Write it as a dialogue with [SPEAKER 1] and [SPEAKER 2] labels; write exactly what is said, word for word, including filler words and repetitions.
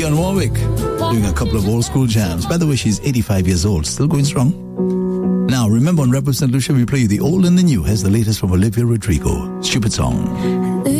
[SPEAKER 1] Dionne Warwick doing a couple of old school jams. By the way, she's eighty-five years old, still going strong. Now, remember on Rebel Saint Lucia, we play you the old and the new. Here's the latest from Olivia Rodrigo. Stupid Song.